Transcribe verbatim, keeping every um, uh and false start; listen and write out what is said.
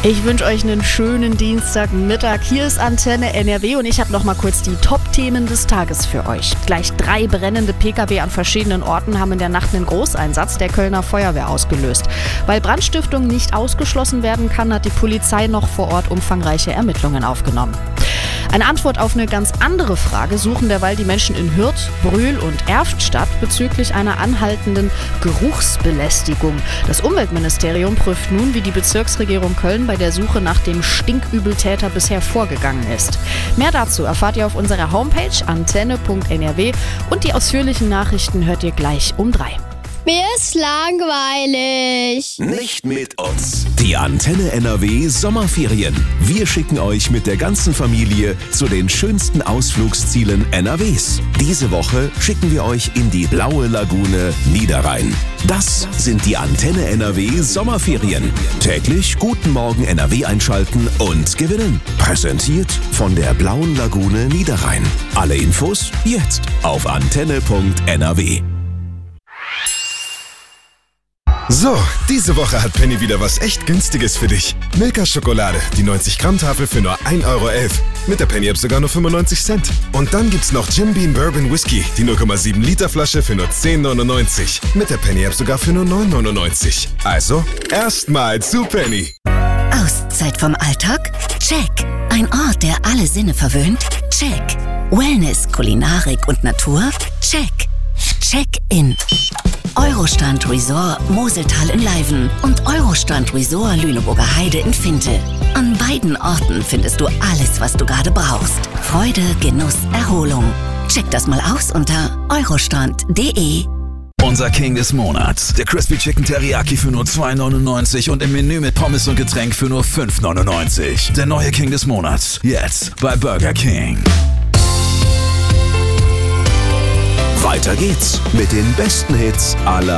Ich wünsche euch einen schönen Dienstagmittag. Hier ist Antenne N R W und ich habe noch mal kurz die Top-Themen des Tages für euch. Gleich drei brennende Pkw an verschiedenen Orten haben in der Nacht einen Großeinsatz der Kölner Feuerwehr ausgelöst. Weil Brandstiftung nicht ausgeschlossen werden kann, hat die Polizei noch vor Ort umfangreiche Ermittlungen aufgenommen. Eine Antwort auf eine ganz andere Frage suchen derweil die Menschen in Hürth, Brühl und Erftstadt bezüglich einer anhaltenden Geruchsbelästigung. Das Umweltministerium prüft nun, wie die Bezirksregierung Köln bei der Suche nach dem Stinkübeltäter bisher vorgegangen ist. Mehr dazu erfahrt ihr auf unserer Homepage antenne punkt n r w und die ausführlichen Nachrichten hört ihr gleich um drei. Mir ist langweilig. Nicht mit uns. Die Antenne N R W Sommerferien. Wir schicken euch mit der ganzen Familie zu den schönsten Ausflugszielen N R Ws. Diese Woche schicken wir euch in die blaue Lagune Niederrhein. Das sind die Antenne N R W Sommerferien. Täglich Guten Morgen N R W einschalten und gewinnen. Präsentiert von der blauen Lagune Niederrhein. Alle Infos jetzt auf antenne punkt n r w. So, diese Woche hat Penny wieder was echt Günstiges für dich. Milka-Schokolade, die neunzig Gramm Tafel für nur ein Euro elf. Mit der Penny-App sogar nur fünfundneunzig Cent. Und dann gibt's noch Jim Beam Bourbon Whisky, die null Komma sieben Liter Flasche für nur zehn neunundneunzig. Mit der Penny-App sogar für nur neun neunundneunzig. Also, erstmal zu Penny. Auszeit vom Alltag? Check. Ein Ort, der alle Sinne verwöhnt? Check. Wellness, Kulinarik und Natur? Check. Check-in. Eurostrand Resort Moseltal in Leiven und Eurostrand Resort Lüneburger Heide in Finte. An beiden Orten findest du alles, was du gerade brauchst. Freude, Genuss, Erholung. Check das mal aus unter eurostrand punkt d e. Unser King des Monats. Der Crispy Chicken Teriyaki für nur zwei neunundneunzig und im Menü mit Pommes und Getränk für nur fünf neunundneunzig. Der neue King des Monats. Jetzt bei Burger King. Weiter geht's mit den besten Hits aller